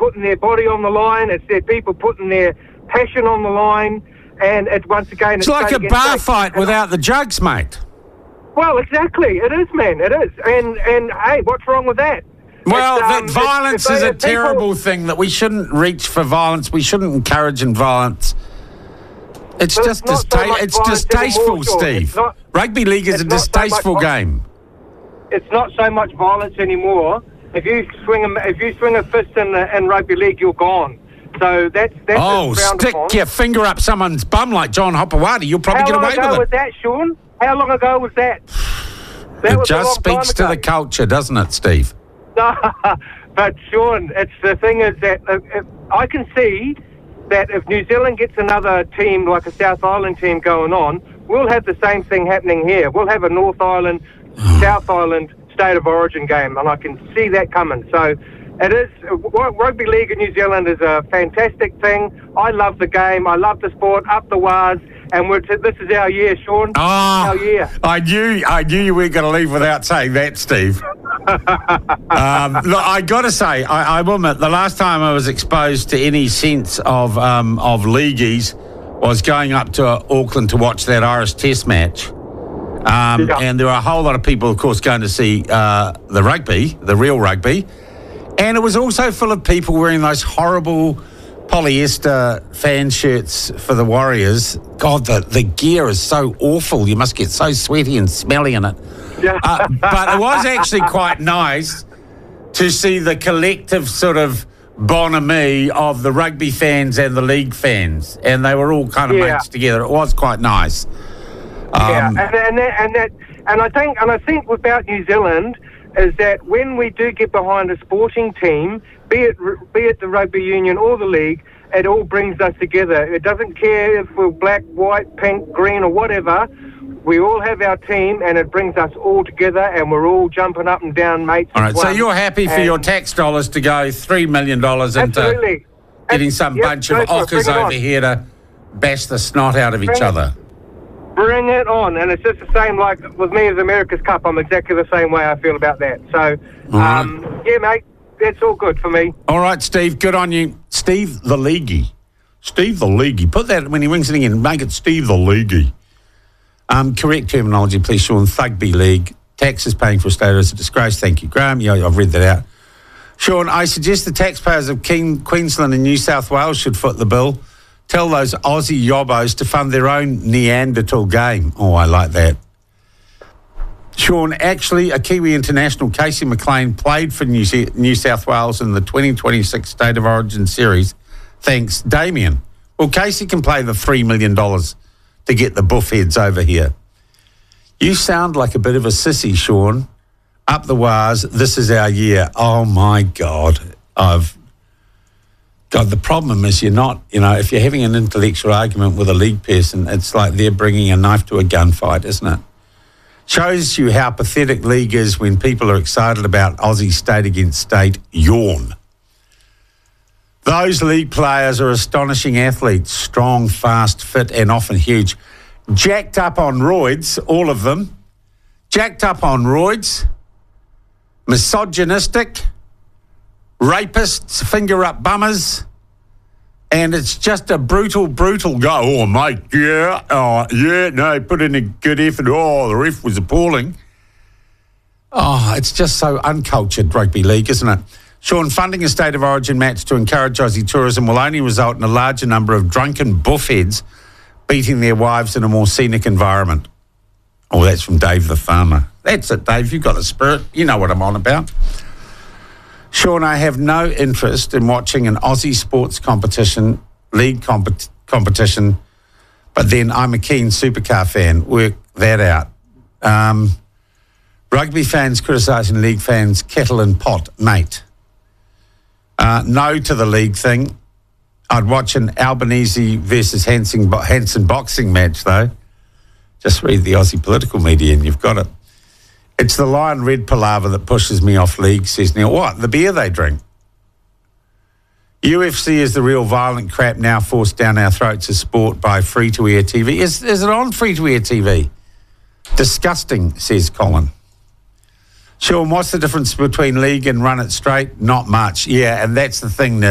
putting their body on the line. It's their people putting their passion on the line. And once again, it's like a bar fight without the jugs, mate. Well, exactly. It is, man. It is. And hey, what's wrong with that? Well, violence is a terrible thing, that we shouldn't reach for violence. We shouldn't encourage violence. It's just distasteful, Steve. Rugby league is a distasteful game. It's not so much violence anymore. If you swing a fist in rugby league, you're gone. So that's stick your finger up someone's bum like John Hopewadi, you'll probably get away with it. How long ago was that, Sean? How long ago was that? It just speaks to the culture, doesn't it, Steve? No, but Sean, the thing is that I can see that if New Zealand gets another team like a South Island team going on, we'll have the same thing happening here. We'll have a North Island, South Island State of Origin game, and I can see that coming. So it is, rugby league in New Zealand is a fantastic thing. I love the game. I love the sport, up the wires. And this is our year, Sean. Our year. I knew you weren't going to leave without saying that, Steve. Look, I got to say, I will admit, the last time I was exposed to any sense of leagueies was going up to Auckland to watch that Irish Test match. And there were a whole lot of people, of course, going to see the rugby, the real rugby. And it was also full of people wearing those horrible polyester fan shirts for the Warriors. God, the gear is so awful. You must get so sweaty and smelly in it. Yeah. But it was actually quite nice to see the collective sort of bonhomie of the rugby fans and the league fans, and they were all kind of mates together. It was quite nice. And I think without New Zealand is that when we do get behind a sporting team, be it the rugby union or the league, it all brings us together. It doesn't care if we're black, white, pink, green, or whatever. We all have our team, and it brings us all together, and we're all jumping up and down, mates. All right, so you're happy for your tax dollars to go $3 million into getting some bunch of ockers over here to bash the snot out of each other. Bring it on. And it's just the same like with me as America's Cup. I'm exactly the same way I feel about that. So, yeah, mate, that's all good for me. All right, Steve, good on you. Steve the Leaguey. Steve the Leaguey. Put that, when he rings it again, make it Steve the Leaguey. Correct terminology, please, Sean. Thugby League. Taxes paying for a state is a disgrace. Thank you, Graham. Yeah, I've read that out. Sean, I suggest the taxpayers of Queensland and New South Wales should foot the bill. Tell those Aussie yobbos to fund their own Neanderthal game. Oh, I like that. Sean, actually, a Kiwi international, Casey McLean, played for New South Wales in the 2026 State of Origin series. Thanks, Damien. Well, Casey can play the $3 million to get the buffheads over here. You sound like a bit of a sissy, Sean. Up the wires, this is our year. Oh, my God. The problem is you're not, if you're having an intellectual argument with a league person, it's like they're bringing a knife to a gunfight, isn't it? Shows you how pathetic league is when people are excited about Aussie state against state. Yawn. Those league players are astonishing athletes, strong, fast, fit, and often huge. Jacked up on roids, all of them. Jacked up on roids. Misogynistic. Rapists, finger up bummers, and it's just a brutal go. Oh, mate, put in a good effort. Oh, the ref was appalling. Oh, it's just so uncultured, rugby league, isn't it? Sean, funding a State of Origin match to encourage Aussie tourism will only result in a larger number of drunken buffheads beating their wives in a more scenic environment. Oh, that's from Dave the Farmer. That's it, Dave. You've got a spirit. You know what I'm on about. Sean, I have no interest in watching an Aussie sports competition, league competition, but then I'm a keen supercar fan. Work that out. Rugby fans criticising league fans, kettle and pot, mate. No to the league thing. I'd watch an Albanese versus Hanson boxing match, though. Just read the Aussie political media and you've got it. It's the Lion Red palaver that pushes me off league, says Neil. What? The beer they drink. UFC is the real violent crap now forced down our throats as sport by free-to-air TV. Is it on free-to-air TV? Disgusting, says Colin. Sean, what's the difference between league and run it straight? Not much. Yeah, and that's the thing,